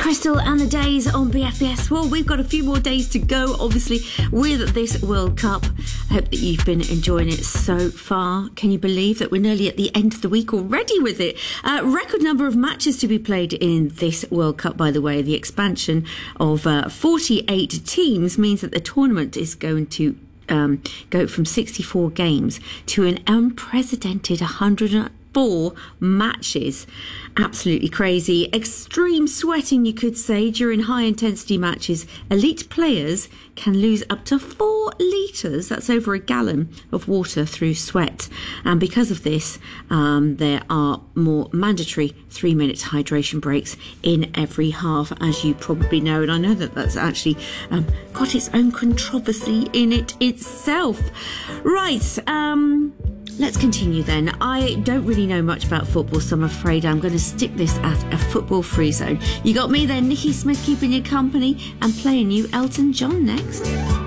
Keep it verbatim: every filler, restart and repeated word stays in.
Crystal and the days on B F B S. Well, we've got a few more days to go, obviously, with this World Cup. I hope that you've been enjoying it so far. Can you believe that we're nearly at the end of the week already with it? Uh, record number of matches to be played in this World Cup, by the way. The expansion of uh, forty-eight teams means that the tournament is going to um, go from sixty-four games to an unprecedented one hundred four matches. Absolutely crazy. Extreme sweating, you could say, during high intensity matches. Elite players can lose up to four litres, that's over a gallon, of water through sweat. And because of this, um, there are more mandatory three minute hydration breaks in every half, as you probably know. And I know that that's actually um, got its own controversy in it itself. Right, um... let's continue then. I don't really know much about football, so I'm afraid I'm going to stick this at a football-free zone. You got me there, Nikki Smith, keeping you company and playing you Elton John next.